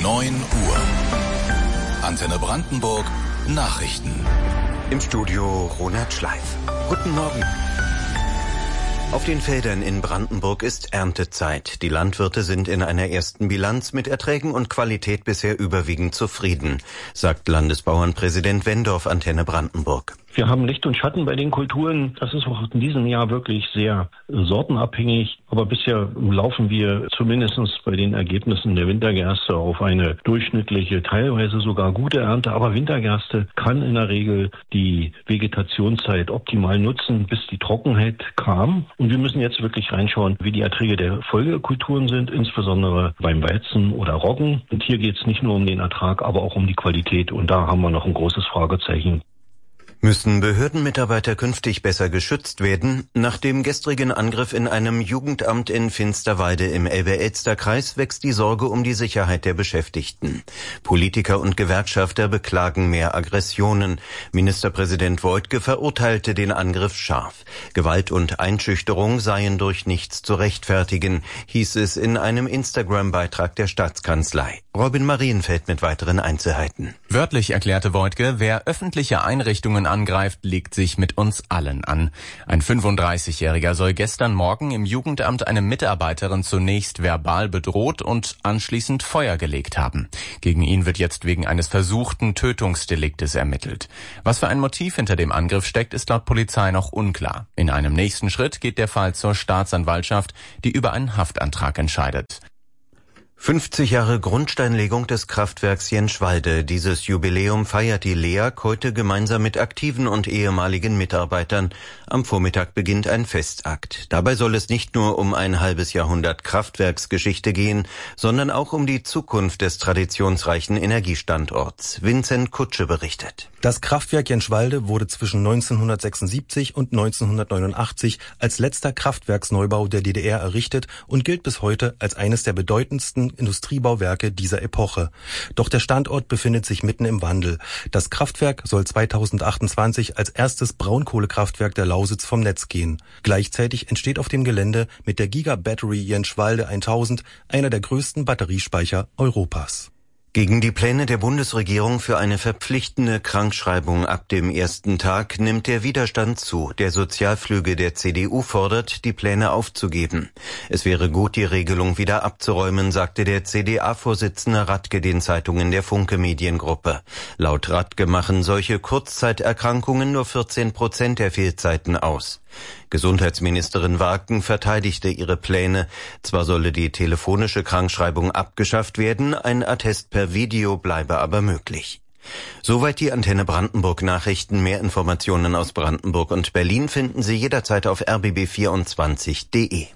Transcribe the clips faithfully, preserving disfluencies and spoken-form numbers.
neun Uhr. Antenne Brandenburg Nachrichten. Im Studio Ronald Schleif. Guten Morgen. Auf den Feldern in Brandenburg ist Erntezeit. Die Landwirte sind in einer ersten Bilanz mit Erträgen und Qualität bisher überwiegend zufrieden, sagt Landesbauernpräsident Wendorf Antenne Brandenburg. Wir haben Licht und Schatten bei den Kulturen. Das ist auch in diesem Jahr wirklich sehr sortenabhängig. Aber bisher laufen wir zumindest bei den Ergebnissen der Wintergerste auf eine durchschnittliche, teilweise sogar gute Ernte. Aber Wintergerste kann in der Regel die Vegetationszeit optimal nutzen, bis die Trockenheit kam. Und wir müssen jetzt wirklich reinschauen, wie die Erträge der Folgekulturen sind, insbesondere beim Weizen oder Roggen. Und hier geht es nicht nur um den Ertrag, aber auch um die Qualität. Und da haben wir noch ein großes Fragezeichen. Müssen Behördenmitarbeiter künftig besser geschützt werden? Nach dem gestrigen Angriff in einem Jugendamt in Finsterwalde im Elbe-Elster-Kreis wächst die Sorge um die Sicherheit der Beschäftigten. Politiker und Gewerkschafter beklagen mehr Aggressionen. Ministerpräsident Woidke verurteilte den Angriff scharf. Gewalt und Einschüchterung seien durch nichts zu rechtfertigen, hieß es in einem Instagram-Beitrag der Staatskanzlei. Robin Marienfeld mit weiteren Einzelheiten. Wörtlich erklärte Woidke, wer öffentliche Einrichtungen angreift, legt sich mit uns allen an. Ein fünfunddreißigjähriger soll gestern Morgen im Jugendamt eine Mitarbeiterin zunächst verbal bedroht und anschließend Feuer gelegt haben. Gegen ihn wird jetzt wegen eines versuchten Tötungsdeliktes ermittelt. Was für ein Motiv hinter dem Angriff steckt, ist laut Polizei noch unklar. In einem nächsten Schritt geht der Fall zur Staatsanwaltschaft, die über einen Haftantrag entscheidet. fünfzig Jahre Grundsteinlegung des Kraftwerks Jenschwalde. Dieses Jubiläum feiert die L E A G heute gemeinsam mit aktiven und ehemaligen Mitarbeitern. Am Vormittag beginnt ein Festakt. Dabei soll es nicht nur um ein halbes Jahrhundert Kraftwerksgeschichte gehen, sondern auch um die Zukunft des traditionsreichen Energiestandorts. Vincent Kutsche berichtet. Das Kraftwerk Jenschwalde wurde zwischen neunzehnhundertsechsundsiebzig und neunzehnhundertneunundachtzig als letzter Kraftwerksneubau der D D R errichtet und gilt bis heute als eines der bedeutendsten Industriebauwerke dieser Epoche. Doch der Standort befindet sich mitten im Wandel. Das Kraftwerk soll zweitausendachtundzwanzig als erstes Braunkohlekraftwerk der Lausitz vom Netz gehen. Gleichzeitig entsteht auf dem Gelände mit der Giga-Battery Jenschwalde tausend einer der größten Batteriespeicher Europas. Gegen die Pläne der Bundesregierung für eine verpflichtende Krankschreibung ab dem ersten Tag nimmt der Widerstand zu. Der Sozialflügel der C D U fordert, die Pläne aufzugeben. Es wäre gut, die Regelung wieder abzuräumen, sagte der C D A-Vorsitzende Radke den Zeitungen der Funke Mediengruppe. Laut Radke machen solche Kurzzeiterkrankungen nur vierzehn Prozent der Fehlzeiten aus. Gesundheitsministerin Warken verteidigte ihre Pläne. Zwar solle die telefonische Krankschreibung abgeschafft werden, ein Attest per Video bleibe aber möglich. Soweit die Antenne Brandenburg Nachrichten. Mehr Informationen aus Brandenburg und Berlin finden Sie jederzeit auf r b b vierundzwanzig punkt de.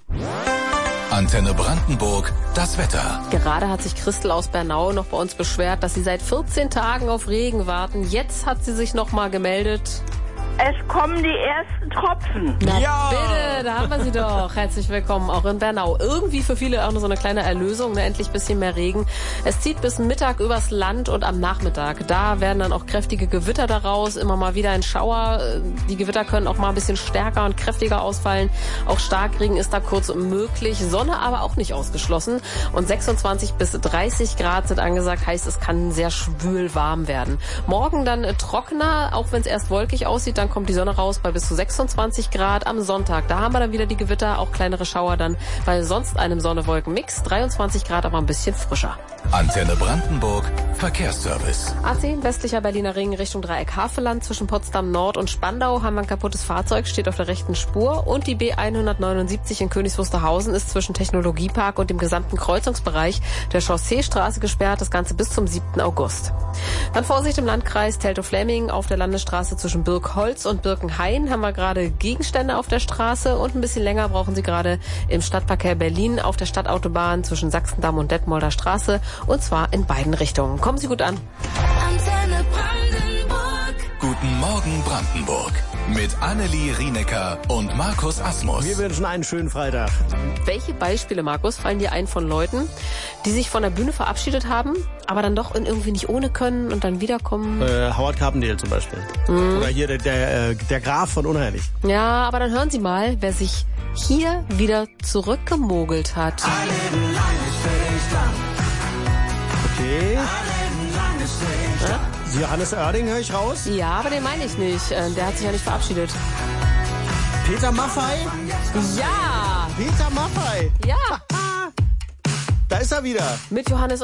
Antenne Brandenburg, das Wetter. Gerade hat sich Christel aus Bernau noch bei uns beschwert, dass sie seit vierzehn Tagen auf Regen warten. Jetzt hat sie sich noch mal gemeldet. Es kommen die ersten Tropfen. Na ja. bitte, da haben wir sie doch. Herzlich willkommen auch in Bernau. Irgendwie für viele auch nur so eine kleine Erlösung, ne? Endlich ein bisschen mehr Regen. Es zieht bis Mittag übers Land und am Nachmittag. Da werden dann auch kräftige Gewitter daraus, immer mal wieder ein Schauer. Die Gewitter können auch mal ein bisschen stärker und kräftiger ausfallen. Auch Starkregen ist da kurz möglich. Sonne aber auch nicht ausgeschlossen. Und sechsundzwanzig bis dreißig Grad sind angesagt. Heißt, es kann sehr schwül warm werden. Morgen dann trockener, auch wenn es erst wolkig aussieht. Dann kommt die Sonne raus bei bis zu sechsundzwanzig Grad. Am Sonntag, da haben wir dann wieder die Gewitter, auch kleinere Schauer dann bei sonst einem Sonne-Wolken-Mix. dreiundzwanzig Grad, aber ein bisschen frischer. Antenne Brandenburg, Verkehrsservice. A zehn, westlicher Berliner Ring Richtung Dreieck-Havelland. Zwischen Potsdam Nord und Spandau haben wir ein kaputtes Fahrzeug, steht auf der rechten Spur. Und die B hundertneunundsiebzig in Königs Wusterhausen ist zwischen Technologiepark und dem gesamten Kreuzungsbereich der Chausseestraße gesperrt. Das Ganze bis zum siebten August. Dann Vorsicht im Landkreis Teltow-Fläming. Auf der Landesstraße zwischen Birkholz und Birkenhain haben wir gerade Gegenstände auf der Straße. Und ein bisschen länger brauchen Sie gerade im Stadtverkehr Berlin auf der Stadtautobahn zwischen Sachsendamm und Detmolder Straße. Und zwar in beiden Richtungen. Kommen Sie gut an. Antenne Brandenburg. Guten Morgen Brandenburg. Mit Annelie Rienecker und Markus Asmus. Wir wünschen einen schönen Freitag. Welche Beispiele, Markus, fallen dir ein von Leuten, die sich von der Bühne verabschiedet haben, aber dann doch irgendwie nicht ohne können und dann wiederkommen? Äh, Howard Carpendale zum Beispiel. Mhm. Oder hier der, der, der Graf von Unheilig. Ja, aber dann hören Sie mal, wer sich hier wieder zurückgemogelt hat. Okay. Okay. Ja? Johannes Oerding höre ich raus. Ja, aber den meine ich nicht. Äh, Der hat sich ja nicht verabschiedet. Peter Maffay. Ja! Peter Maffay. Ja! Da ist er wieder. Mit Johannes